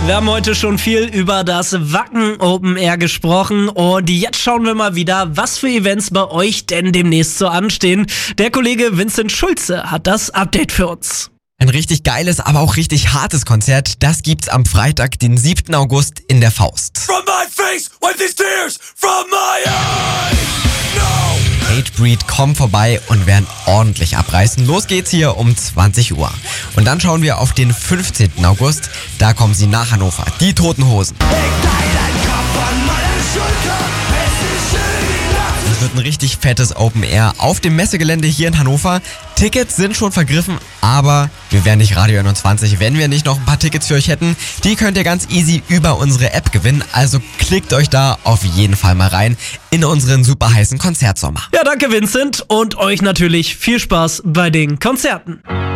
Wir haben heute schon viel über das Wacken Open Air gesprochen und jetzt schauen wir mal wieder, was für Events bei euch denn demnächst so anstehen. Der Kollege Vincent Schulze hat das Update für uns. Ein richtig geiles, aber auch richtig hartes Konzert, das gibt's am Freitag, den 7. August in der Faust. From my face, wipe these tears from my eyes. No. Hatebreed kommen vorbei und werden ordentlich abreißen. Los geht's hier um 20 Uhr. Und dann schauen wir auf den 15. August. Da kommen sie nach Hannover, die Toten Hosen. Es wird ein richtig fettes Open Air auf dem Messegelände hier in Hannover. Tickets sind schon vergriffen, aber wir wären nicht Radio 21, wenn wir nicht noch ein paar Tickets für euch hätten. Die könnt ihr ganz easy über unsere App gewinnen, also klickt euch da auf jeden Fall mal rein in unseren super heißen Konzertsommer. Ja, danke Vincent und euch natürlich viel Spaß bei den Konzerten.